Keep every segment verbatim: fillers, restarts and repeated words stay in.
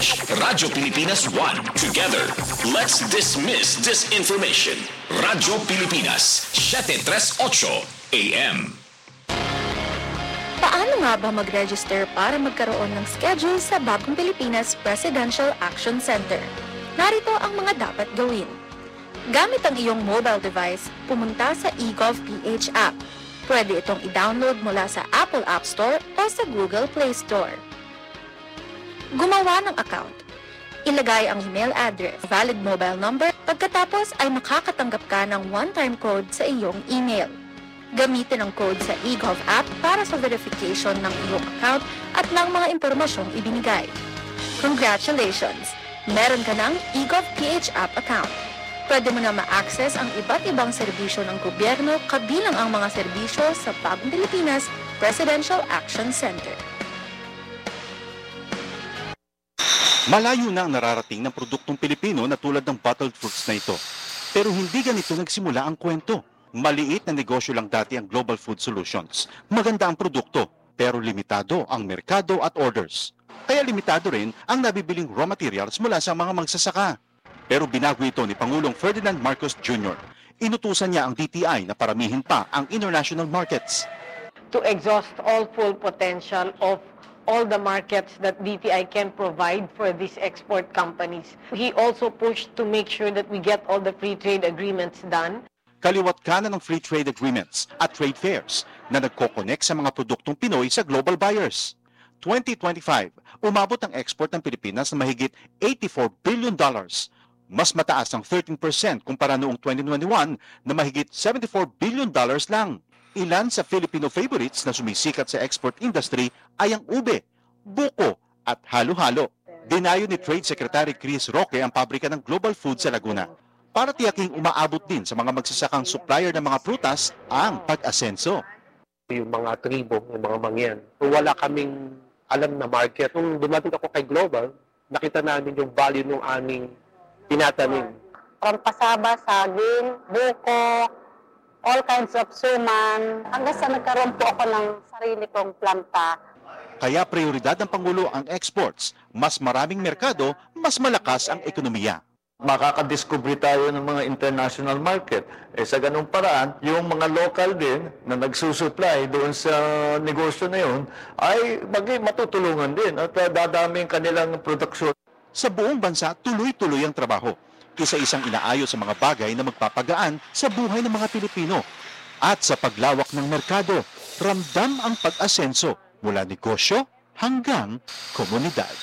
Radyo Pilipinas one. Together, let's dismiss disinformation. Radyo Pilipinas, seven thirty-eight A M. Paano nga ba mag-register para magkaroon ng schedule sa Bagong Pilipinas Presidential Action Center? Narito ang mga dapat gawin. Gamit ang iyong mobile device, pumunta sa eGovPH app. Pwede itong i-download mula sa Apple App Store o sa Google Play Store. Gumawa ng account. Ilagay ang email address, valid mobile number, pagkatapos ay makakatanggap ka ng one-time code sa iyong email. Gamitin ang code sa eGov app para sa verification ng iyong account at ng mga impormasyong ibinigay. Congratulations! Meron ka ng eGovPH app account. Pwede mo na ma-access ang iba't ibang serbisyo ng gobyerno kabilang ang mga serbisyo sa Bagong Pilipinas Presidential Action Center. Malayo na ang nararating ng produktong Pilipino na tulad ng bottled fruits na ito. Pero hindi ganito nagsimula ang kwento. Maliit na negosyo lang dati ang Global Food Solutions. Maganda ang produkto, pero limitado ang merkado at orders. Kaya limitado rin ang nabibiling raw materials mula sa mga magsasaka. Pero binago ito ni Pangulong Ferdinand Marcos Junior Inutusan niya ang D T I na paramihin pa ang international markets. To exhaust all full potential of all the markets that D T I can provide for these export companies. He also pushed to make sure that we get all the free trade agreements done. Kaliwat kanan ng free trade agreements at trade fairs na nagko-connect sa mga produktong Pinoy sa global buyers. twenty twenty-five, umabot ang export ng Pilipinas na mahigit eighty-four billion dollars. Mas mataas ang thirteen percent kumpara noong twenty twenty-one na mahigit seventy-four billion dollars lang. Ilan sa Filipino favorites na sumisikat sa export industry ay ang ube, buko at halo-halo. Dinayo ni Trade Secretary Chris Roque ang pabrika ng Global Food sa Laguna para tiyaking umaabot din sa mga magsasakang supplier ng mga prutas ang pag-asenso. Yung mga tribo, yung mga mangyan, wala kaming alam na market. Nung dumating ako kay Global, nakita namin yung value ng aming tinatanim. From pasaba, saging, buko, all kinds of suman, hanggang sa nagkaroon po ako ng sarili kong planta. Kaya prioridad ng Pangulo ang exports. Mas maraming merkado, mas malakas ang ekonomiya. Makakadiscover tayo ng mga international market. Eh, sa ganung paraan, yung mga local din na nagsusupply doon sa negosyo na yun ay maging matutulungan din at uh, dadami ang kanilang produksyon. Sa buong bansa, tuloy-tuloy ang trabaho. Isa-isang inaayos sa mga bagay na magpapagaan sa buhay ng mga Pilipino. At sa paglawak ng merkado, ramdam ang pag-asenso mula negosyo hanggang komunidad.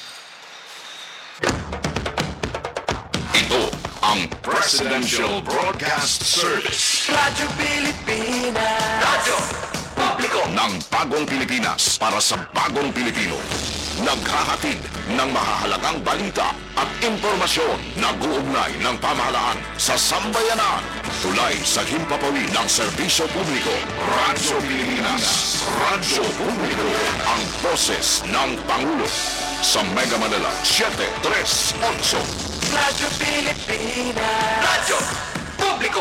Ito ang Presidential Broadcast Service. Radyo Pilipinas. Radyo Publiko ng Bagong Pilipinas para sa Bagong Pilipino. Naghahatid ng mahahalagang balita at impormasyon na guugnay ng pamahalaan sa sambayanan. Tulay sa himpapawid ng serbisyo publiko. Radyo Pilipinas. Radyo Publiko. Ang boses ng Pangulo. Sa Mega Manila, seven thirty-eight. Radyo Pilipinas. Radyo Publiko.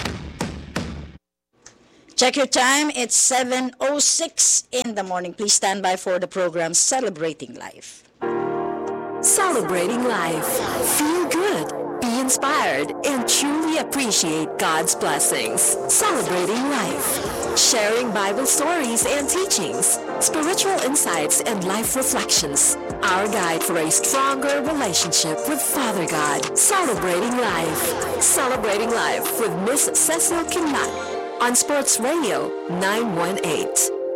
Check your time. It's seven oh six in the morning. Please stand by for the program Celebrating Life. Celebrating life. Feel good. Be inspired and truly appreciate God's blessings. Celebrating life. Sharing Bible stories and teachings, spiritual insights and life reflections. Our guide for a stronger relationship with Father God. Celebrating life. Celebrating life with Miss Cecil Kinat on Sports Radio nine one eight.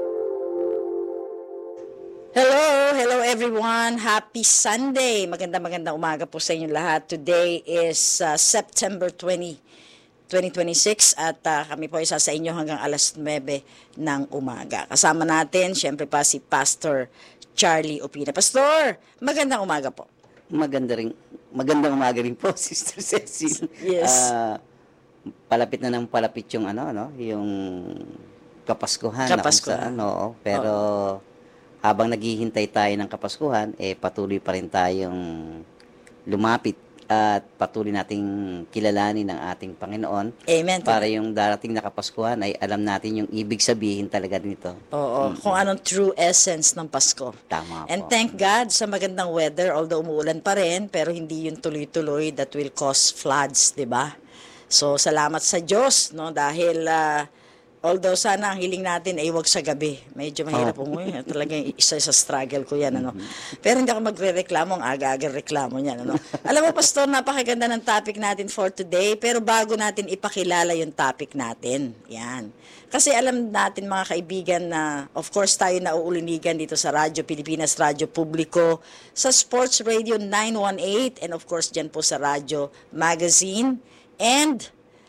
Hello, hello everyone. Happy Sunday. Maganda maganda umaga po sa inyo lahat. Today is uh, September twentieth, twenty twenty-six at uh, kami po isa sa inyo hanggang alas nuwebe ng umaga. Kasama natin, syempre pa si Pastor Charlie Opina. Pastor, magandang umaga po. Maganda rin, magandang umaga rin po, Sister Cecil. Yes. Uh, palapit na ng palapit yung ano, no, yung Kapaskuhan. Kapaskuhan. Sa, ano, pero oh. habang naghihintay tayo ng Kapaskuhan, eh patuloy pa rin tayong lumapit at patuloy nating kilalanin ng ating Panginoon. Amen. Para yung darating na Kapaskuhan ay alam natin yung ibig sabihin talaga nito. Oo, mm-hmm. Kung anong true essence ng Pasko. Tama And po. thank God sa magandang weather, although umuulan pa rin, pero hindi yung tuloy-tuloy that will cause floods, di ba? So, salamat sa Diyos, no? Dahil, uh, although sana ang hiling natin ay wag sa gabi. Medyo mahirap oh. umuwi. Talagang isa sa struggle ko yan. Ano? Mm-hmm. Pero hindi ako magre-reklamo. Ang aga-aga reklamo niyan. Ano? Alam mo, Pastor, napakaganda ng topic natin for today. Pero bago natin ipakilala yung topic natin, yan. Kasi alam natin, mga kaibigan, na of course tayo nauulinigan dito sa Radyo Pilipinas, Radyo Publiko, sa Sports Radio nine one eight, and of course dyan po sa Radyo Magazine. And,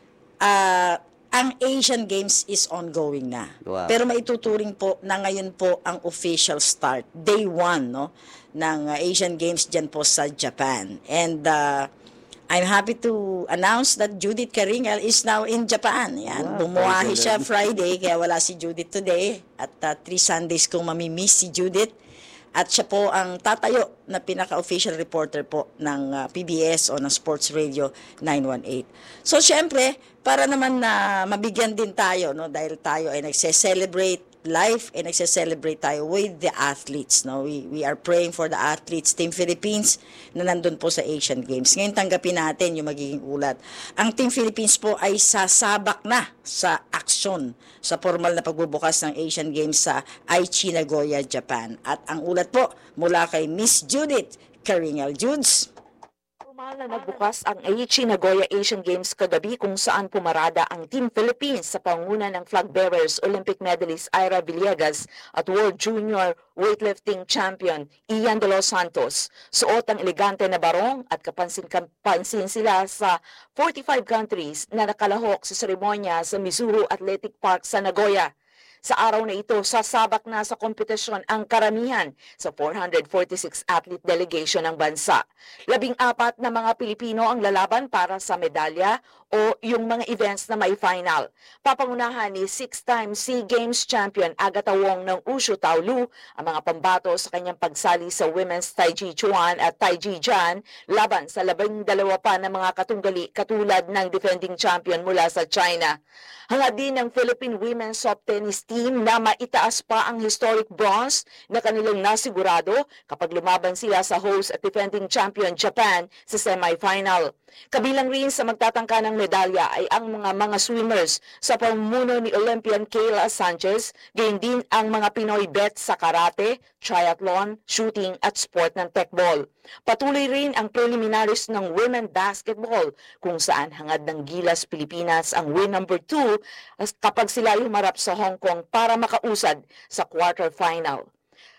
uh, ang Asian Games is ongoing na. Wow. Pero maituturing po na ngayon po ang official start, day one, no, ng uh, Asian Games dyan po sa Japan. And uh, I'm happy to announce that Judith Karingal is now in Japan. Yan, wow, bumuhahi siya Friday, kaya wala si Judith today. At uh, three Sundays kong mamimiss si Judith. At siya po ang tatayo na pinaka-official reporter po ng uh, P B S o ng Sports Radio nine one eight. So, syempre, para naman na mabigyan din tayo, no, dahil tayo ay nagse-celebrate life and nagse-celebrate tayo with the athletes. No? We, we are praying for the athletes, Team Philippines, na nandun po sa Asian Games. Ngayon, tanggapin natin yung magiging ulat. Ang Team Philippines po ay sasabak na sa aksyon sa formal na pagbubukas ng Asian Games sa Aichi, Nagoya, Japan. At ang ulat po mula kay Miss Judith Karingal. Judes. Formal na nagbukas ang Aichi Nagoya Asian Games kagabi kung saan pumarada ang Team Philippines sa panguna ng flag bearers Olympic medalist Ira Villegas at World Junior Weightlifting Champion Ian De Los Santos. Suot ang elegante na barong at kapansin-kapansin sila sa forty-five countries na nakalahok sa seremonya sa Mizuru Athletic Park sa Nagoya. Sa araw na ito, sasabak na sa kompetisyon ang karamihan sa four hundred forty-six athlete delegation ng bansa. Labing apat na mga Pilipino ang lalaban para sa medalya o yung mga events na may final. Papangunahan ni six-time SEA Games champion Agatha Wong ng Wushu Taolu ang mga pambato sa kanyang pagsali sa Women's Taiji Chuan at Taiji Jan laban sa labing dalawa pa na mga katunggali katulad ng defending champion mula sa China. Hangad din ng Philippine Women's Soft Tennis Team na maitaas pa ang historic bronze na kanilang nasigurado kapag lumaban sila sa host at defending champion Japan sa semifinal. Kabilang rin sa magtatangka ng medalya ay ang mga mga swimmers sa pamumuno ni Olympian Kayla Sanchez, gayon din ang mga Pinoy bets sa karate, triathlon, shooting at sport ng techball. Patuloy rin ang preliminaries ng women basketball kung saan hangad ng Gilas Pilipinas ang win number two kapag sila humarap sa Hong Kong para makausad sa quarterfinal.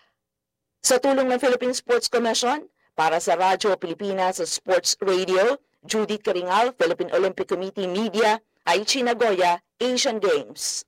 Sa tulong ng Philippine Sports Commission, para sa Radyo Pilipinas Sports Radio, Judith Karingal, Philippine Olympic Committee Media, Aichi Nagoya, Asian Games.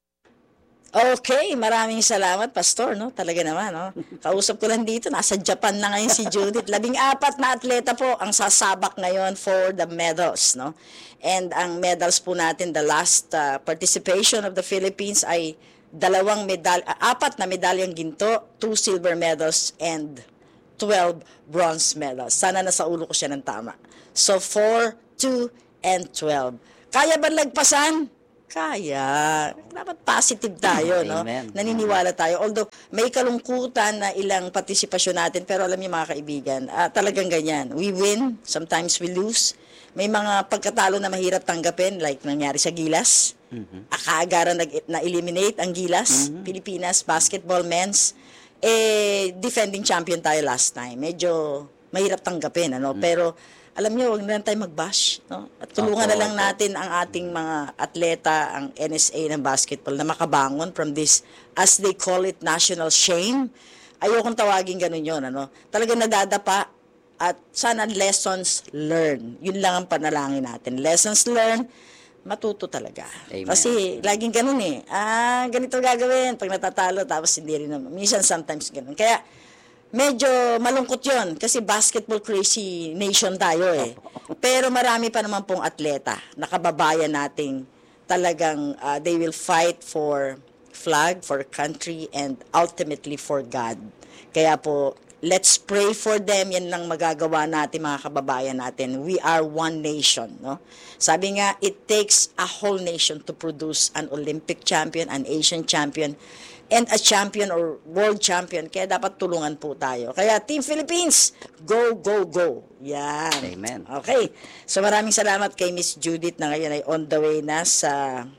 Okay, maraming salamat, Pastor, no? Talaga naman, no? Kausap ko lang dito, nasa Japan na ngayon si Judith. Labing apat na atleta po ang sasabak ngayon for the medals, no? And ang medals po natin, the last uh, participation of the Philippines ay dalawang medal, uh, apat na medalyang ginto, two silver medals, and twelve bronze medals. Sana nasa ulo ko siya ng tama. So, four, two, and twelve. Kaya ba lagpasan? Kaya. Dapat positive tayo, no? Amen. Naniniwala tayo. Although, may kalungkutan na ilang partisipasyon natin, pero alam niyo mga kaibigan, uh, talagang ganyan. We win, sometimes we lose. May mga pagkatalo na mahirap tanggapin, like nangyari sa Gilas. Mm-hmm. Akaagaran na-eliminate ang Gilas, mm-hmm. Pilipinas, basketball, men's. Eh, defending champion tayo last time. Medyo mahirap tanggapin, ano? Mm-hmm. Pero, alam niyo, huwag na lang tayo mag-bash, no? At tulungan okay, na lang okay. natin ang ating mga atleta, ang N S A ng basketball na makabangon from this, as they call it, national shame. Ayokong tawagin ganun yun, ano? Talagang nadadapa at sana lessons learned. Yun lang ang panalangin natin. Lessons learned, matuto talaga. Amen. Kasi laging ganun eh. Ah, ganito gagawin pag natatalo tapos hindi rin naman. Minsan sometimes ganun. Kaya medyo malungkot yon kasi basketball crazy nation tayo eh. Pero marami pa naman pong atleta na kababayan nating talagang uh, they will fight for flag, for country, and ultimately for God. Kaya po, Let's pray for them. Yan lang magagawa natin, mga kababayan natin. We are one nation, no? Sabi nga, it takes a whole nation to produce an Olympic champion, an Asian champion, and a champion or world champion. Kaya dapat tulungan po tayo. Kaya Team Philippines, go, go, go. Yan. Amen. Okay. So maraming salamat kay Miss Judith na ngayon ay on the way na sa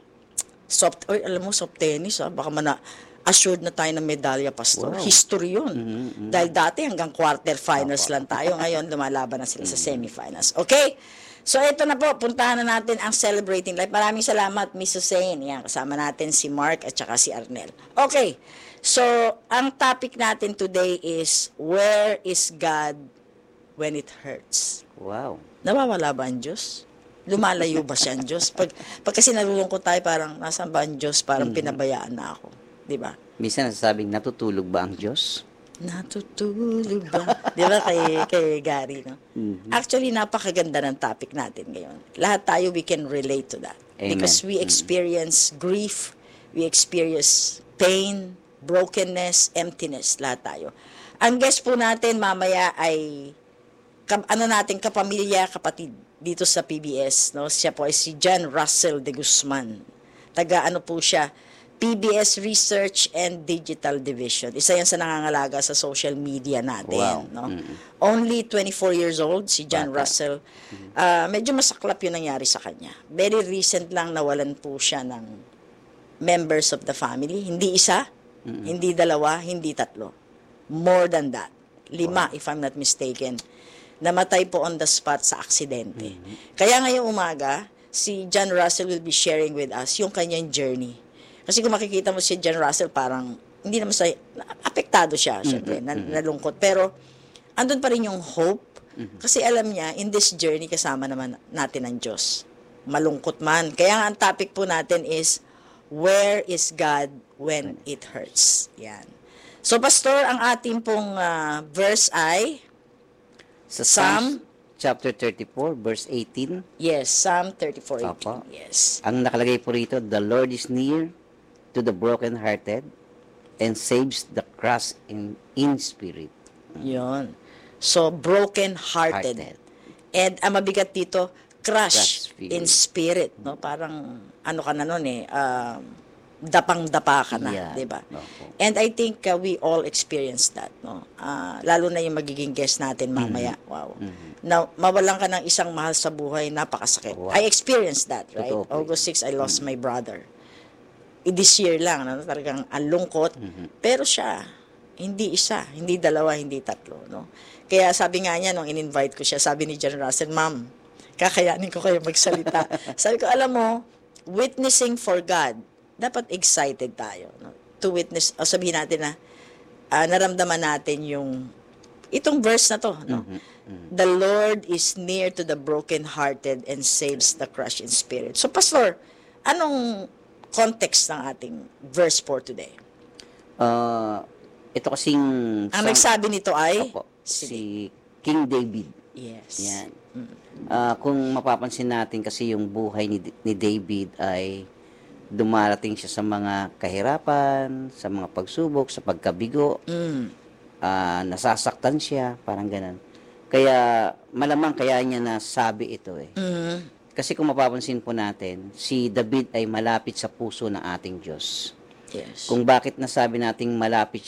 soft, oy, alam mo, soft tennis, ah. Baka mana, assured na tayo ng medalya, Pastor. Wow. History yun. Mm-hmm. Dahil dati hanggang quarterfinals lang tayo. Ngayon, lumalaban na sila sa semifinals. Okay? So, ito na po. Puntahan na natin ang Celebrating Life. Maraming salamat, Miss Hussein. Yan, kasama natin si Mark at saka si Arnel. Okay. So, ang topic natin today is, where is God when it hurts? Wow. Nawawala ba ang Diyos? Lumalayo ba siya ang Diyos? Pag, pag kasi nalulungkot tayo, parang, nasaan ba ang Diyos? Parang mm-hmm. pinabayaan na ako. Diba? Minsan nasasabing, natutulog ba ang Diyos? Natutulog ba? Di ba kay, kay Gary, no? Mm-hmm. Actually, napakaganda ng topic natin ngayon. Lahat tayo, we can relate to that. Amen. Because we experience mm-hmm. grief, we experience pain, brokenness, emptiness, lahat tayo. Ang guest po natin mamaya ay, ka, ano natin, kapamilya, kapatid, dito sa P B S, no? Siya po ay si John Russell de Guzman. Taga ano po siya, P B S Research and Digital Division. Isa yan sa nangangalaga sa social media natin. Wow. No? Mm-hmm. Only twenty-four years old, si John Bata. Russell. Uh, medyo masaklap yung nangyari sa kanya. Very recent lang nawalan po siya ng members of the family. Hindi isa, mm-hmm. hindi dalawa, hindi tatlo. More than that. Lima, wow. if I'm not mistaken. Namatay po on the spot sa aksidente. Mm-hmm. Kaya ngayong umaga, si John Russell will be sharing with us yung kanyang journey. Kasi kung makikita mo si John Russell, parang, hindi naman sa, apektado siya, mm-hmm. syempre, na, nalungkot. Pero, andun pa rin yung hope. Mm-hmm. Kasi alam niya, in this journey, kasama naman natin ang Diyos. Malungkot man. Kaya nga, ang topic po natin is, where is God when it hurts? Yan. So, Pastor, ang ating pong uh, verse ay, sa Psalm, chapter thirty-four, verse eighteen. Yes, Psalm thirty-four, eighteen. Opo. Yes. Ang nakalagay po rito, the Lord is near to the broken-hearted and saves the crushed in, in spirit. Yun. So, broken-hearted. Hearted. And ang mabigat dito, crushed Crushed in spirit. No? Parang, ano ka na nun eh, uh, dapang-dapa ka na, Yeah. di ba? Opo. And I think uh, we all experience that. No? Uh, lalo na yung magiging guest natin mamaya. Mm-hmm. Wow. Mm-hmm. Now, mawalan ka ng isang mahal sa buhay, napakasakit. Wow. I experienced that, right? Totoo po. August sixth, I lost Mm-hmm. my brother. Eh, this year lang, no? Talagang ang lungkot. Mm-hmm. Pero siya, hindi isa, hindi dalawa, hindi tatlo. No? Kaya sabi nga niya, nung in-invite ko siya, sabi ni John Russell, Ma'am, kakayanin ko kayo magsalita. Sabi ko, alam mo, witnessing for God, dapat excited tayo. No? To witness, o sabihin natin na, uh, naramdaman natin yung, itong verse na to, no? Mm-hmm. Mm-hmm. The Lord is near to the broken-hearted and saves the crushed in spirit. So, Pastor, anong context ng ating verse for today? Uh, ito kasing... Ang sa- nagsabi nito ay? Opo, si King David. Yes. Yan. Uh, kung mapapansin natin kasi yung buhay ni, ni David ay dumarating siya sa mga kahirapan, sa mga pagsubok, sa pagkabigo, Mm. uh, nasasaktan siya, parang ganun. Kaya malamang kaya niya nasabi ito eh. Mm. Kasi kung mapapansin po natin, si David ay malapit sa puso ng ating Diyos. Yes. Kung bakit nasabi nating malapit